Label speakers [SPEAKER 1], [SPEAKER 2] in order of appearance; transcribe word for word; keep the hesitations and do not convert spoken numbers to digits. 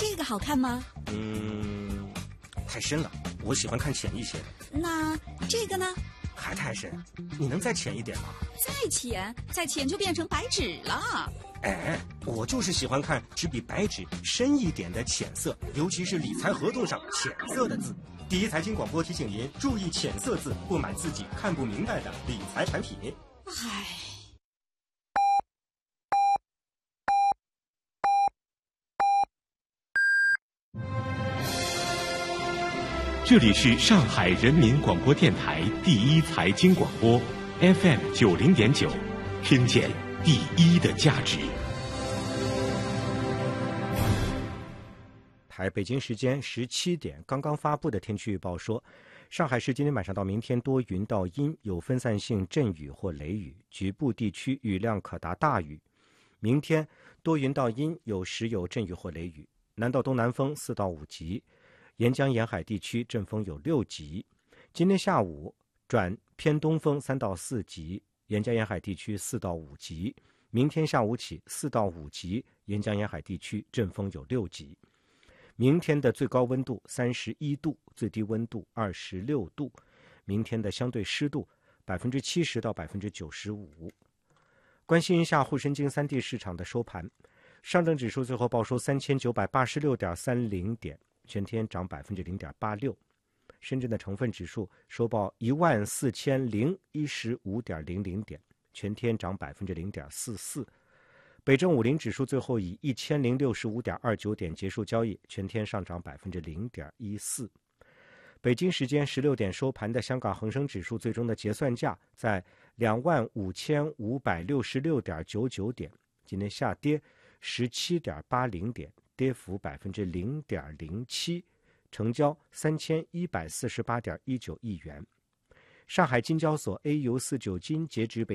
[SPEAKER 1] 这个好看吗？
[SPEAKER 2] 嗯，太深了，我喜欢看浅一些的。
[SPEAKER 1] 那这个呢？
[SPEAKER 2] 还太深，你能再浅一点吗？
[SPEAKER 1] 再浅，再浅就变成白纸了。
[SPEAKER 2] 哎，我就是喜欢看只比白纸深一点的浅色，尤其是理财合同上浅色的字。第一财经广播提醒您注意浅色字，不买自己看不明白的理财产品。
[SPEAKER 1] 唉。
[SPEAKER 3] 这里是上海人民广播电台第一财经广播 F M 九零点九，听见第一的价值。
[SPEAKER 2] 台北京时间十七点，刚刚发布的天气预报说，上海市今天晚上到明天多云到阴，有分散性阵雨或雷雨，局部地区雨量可达大雨。明天多云到阴，有时有阵雨或雷雨，南到东南风四到五级。沿江沿海地区阵风有六级，今天下午转偏东风三到四级，沿江沿海地区四到五级。明天下午起四到五级，沿江沿海地区阵风有六级。明天的最高温度三十一度，最低温度二十六度。明天的相对湿度百分之七十到百分之九十五。关心一下沪深京三地市场的收盘，上证指数最后报收三千九百八十六点三零点。全天涨百分之零点八六，深圳的成分指数收报一万四千零一十五点零零点，全天涨百分之零点四四。北证五零指数最后以一千零六十五点二九点结束交易，全天上涨百分之零点一四。北京时间十六点收盘的香港恒生指数最终的结算价在两万五千五百六十六点九九点，今天下跌十七点八零点。跌幅百分之零点零七，成交三千一百四十八点一九亿元。上海金交所 A 油四九金截止北